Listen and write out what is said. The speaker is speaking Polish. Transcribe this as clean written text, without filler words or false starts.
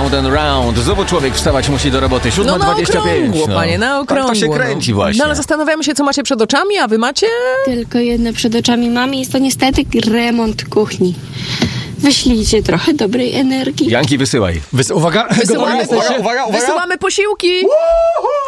round and round. Znowu człowiek wstawać musi do roboty. 7:25. na okrągło, panie, na okrągło. Tak to się kręci właśnie. No ale zastanawiamy się, co macie przed oczami, a wy macie? Tylko jedno przed oczami mamy, jest to niestety remont kuchni. Wyślijcie trochę dobrej energii. Janki, wysyłaj. Uwaga, gotowi jesteście? Uwaga. Wysyłamy posiłki!